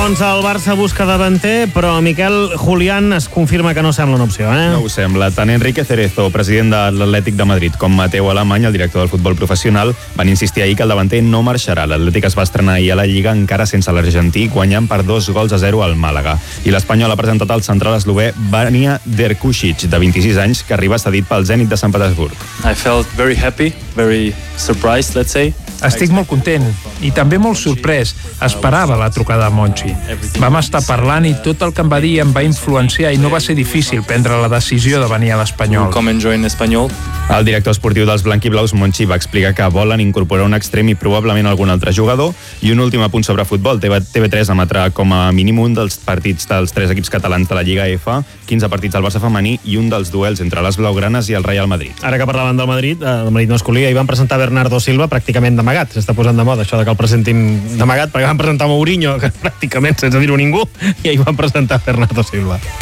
Doncs el Barça busca davanter, però Miquel Julián es confirma que no sembla una opció, No ho sembla. Tant Enrique Cerezo, president de l'Atlètic de Madrid, com Mateu Alemany, el director del futbol professional, van insistir ahir que el davanter no marxarà. L'Atlètic es va estrenar ahir a la Lliga encara sense l'argentí, guanyant per 2-0 al Màlaga. I l'Espanyol ha presentat el central eslové Vanja Drkušić, de 26 anys, que arriba cedit pel Zenit de Sant Petersburg. I felt very happy, very surprised, let's say. Estic molt content i també molt sorprès. Esperava la trucada de Monchi. Vam estar parlant i tot el que em va dir em va influenciar i no va ser difícil prendre la decisió de venir a l'Espanyol. El director esportiu dels blanquiblaus, Monchi, va explicar que volen incorporar un extrem i probablement algun altre jugador. I un últim apunt sobre futbol. TV3 emetrà com a mínim un dels partits dels 3 equips catalans de la Lliga F, 15 partits del Barça femení i un dels duels entre les blaugranes i el Real Madrid. Ara que parlaven del Madrid masculí, ahir van presentar Bernardo Silva pràcticament d'amagat. S'està posant de moda això de que el presentin d'amagat, perquè van presentar Mourinho, que pràcticament sense dir-ho ningú, i ahir van presentar Bernardo Silva.